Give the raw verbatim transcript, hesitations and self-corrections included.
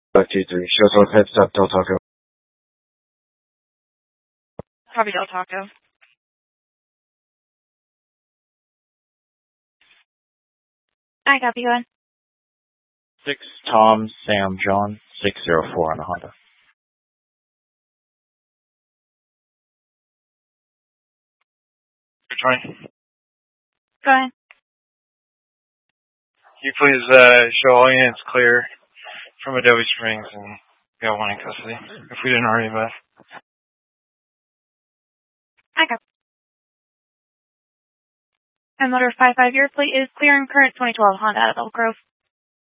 five two three. Shows on head stop Del Taco. Copy Del Taco. I copy you on. Six Tom Sam John six zero four on the Honda. twenty. Go ahead. Can you please uh, show all units clear from Adobe Springs and got one in custody, if we didn't already have. I copy. And motor five five, your plate is clear and current twenty twelve Honda out of Elk Grove.